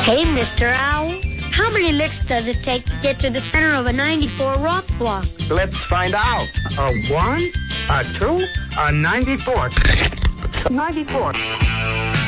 Hey, Mr. Owl, how many licks does it take to get to the center of a 94 rock block? Let's find out. A 1, a 2, a 94. 94.